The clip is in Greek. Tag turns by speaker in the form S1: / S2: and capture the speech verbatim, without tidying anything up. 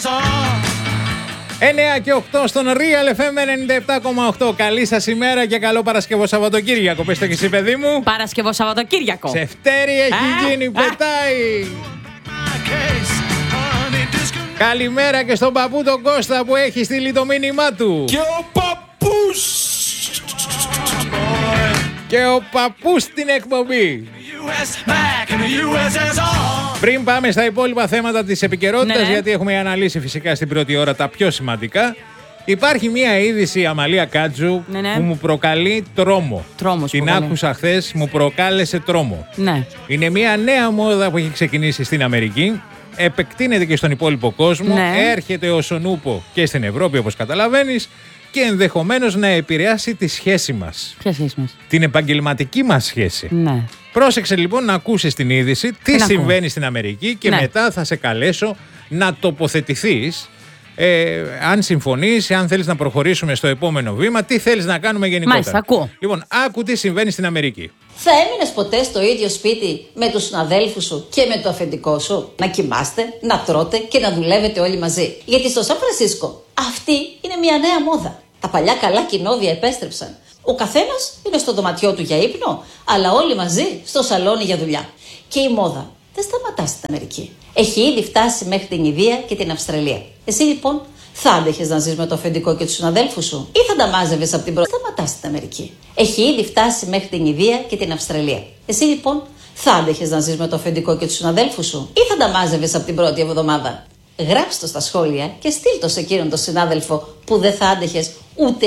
S1: εννέα και οκτώ στον Real εφ εμ ενενήντα επτά κόμμα οκτώ. Καλή σας ημέρα και καλό Παρασκευό Σαββατοκύριακο. Πες το και εσύ, παιδί μου.
S2: Παρασκευό Σαββατοκύριακο.
S1: Ξεφτέρι έχει
S2: Α,
S1: γίνει,
S2: α.
S1: πετάει. Καλημέρα και στον παππού τον Κώστα που έχει στείλει το μήνυμά του.
S3: Και ο παππούς.
S1: Και ο παππούς στην εκπομπή. Πριν πάμε στα υπόλοιπα θέματα της επικαιρότητας,
S2: Ναι.
S1: γιατί έχουμε αναλύσει φυσικά στην πρώτη ώρα τα πιο σημαντικά, υπάρχει μία είδηση, Αμαλία Κάτζου,
S2: Ναι, ναι.
S1: που μου προκαλεί τρόμο.
S2: Τρόμο σου
S1: Την
S2: προκαλεί.
S1: άκουσα χθες, μου προκάλεσε τρόμο.
S2: Ναι.
S1: Είναι μία νέα μόδα που έχει ξεκινήσει στην Αμερική, επεκτείνεται και στον υπόλοιπο κόσμο,
S2: Ναι.
S1: έρχεται ως ο νούπο και στην Ευρώπη, όπως καταλαβαίνεις, και ενδεχομένως να επηρεάσει τη σχέση μας.
S2: Ποια σχέση μας?
S1: Την επαγγελματική μας σχέση.
S2: Ναι.
S1: Πρόσεξε λοιπόν να ακούσεις την είδηση, τι
S2: να
S1: συμβαίνει
S2: ακούω.
S1: στην Αμερική και
S2: Ναι.
S1: μετά θα σε καλέσω να τοποθετηθείς, ε, αν συμφωνείς, αν θέλεις να προχωρήσουμε στο επόμενο βήμα, τι θέλεις να κάνουμε γενικότερα.
S2: Μάλιστα, ακούω.
S1: Λοιπόν, άκου τι συμβαίνει στην Αμερική.
S4: Θα έμεινες ποτέ στο ίδιο σπίτι με τους συναδέλφους σου και με το αφεντικό σου? Να κοιμάστε, να τρώτε και να δουλεύετε όλοι μαζί. Γιατί στο Σαν Φρανσίσκο αυτή είναι μια νέα μόδα. Τα παλιά καλά κοινόβια επέστρεψαν. Ο καθένας είναι στο δωματιό του για ύπνο, αλλά όλοι μαζί στο σαλόνι για δουλειά. Και η μόδα δεν σταματά στην Αμερική. Έχει ήδη φτάσει μέχρι την Ινδία και την Αυστραλία. Εσύ λοιπόν θα άντεχες να ζεις με το αφεντικό και τους συναδέλφους σου, ή θα τα μάζευες από την πρώτη? Σταματά στην Αμερική. Έχει ήδη φτάσει μέχρι την Ινδία και την Αυστραλία. Εσύ λοιπόν θα άντεχες να ζεις με το αφεντικό και τους συναδέλφους σου, ή θα τα μάζευες από την πρώτη εβδομάδα? Γράψτε το στα σχόλια και στείλ το σε εκείνον τον συνάδελφο που δεν θα άντεχες ούτε